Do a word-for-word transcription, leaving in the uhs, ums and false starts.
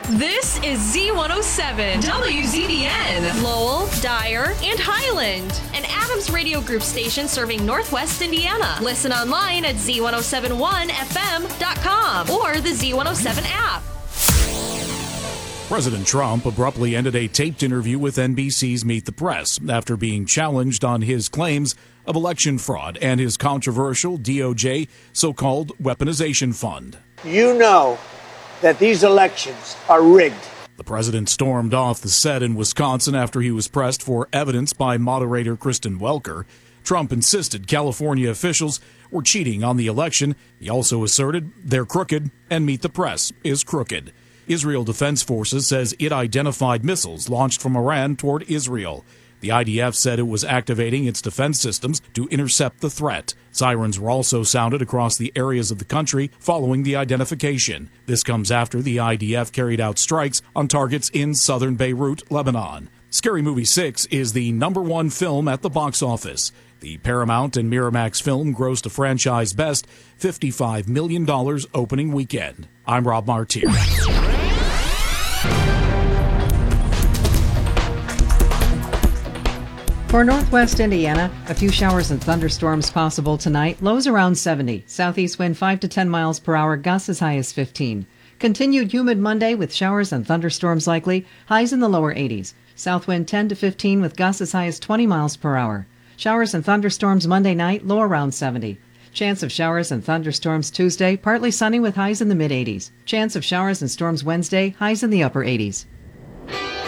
This is Z one oh seven, W Z B N, Lowell, Dyer, and Highland, an Adams Radio Group station serving Northwest Indiana. Listen online at Z one oh seven one F M dot com or the Z one oh seven app. President Trump abruptly ended a taped interview with N B C's Meet the Press after being challenged on his claims of election fraud and his controversial D O J so-called weaponization fund. You know that these elections are rigged. The president stormed off the set in Wisconsin after he was pressed for evidence by moderator Kristen Welker. Trump insisted California officials were cheating on the election. He also asserted they're crooked and Meet the Press is crooked. Israel Defense Forces says it identified missiles launched from Iran toward Israel. The I D F said it was activating its defense systems to intercept the threat. Sirens were also sounded across the areas of the country following the identification. This comes after the I D F carried out strikes on targets in southern Beirut, Lebanon. Scary Movie six is the number one film at the box office. The Paramount and Miramax film grossed a franchise best fifty-five million dollars opening weekend. I'm Rob Martier. For Northwest Indiana, a few showers and thunderstorms possible tonight. Lows around seventy. Southeast wind five to ten miles per hour. Gusts as high as fifteen. Continued humid Monday with showers and thunderstorms likely. Highs in the lower eighties. South wind ten to fifteen with gusts as high as twenty miles per hour. Showers and thunderstorms Monday night. Low around seventy. Chance of showers and thunderstorms Tuesday. Partly sunny with highs in the mid eighties. Chance of showers and storms Wednesday. Highs in the upper eighties.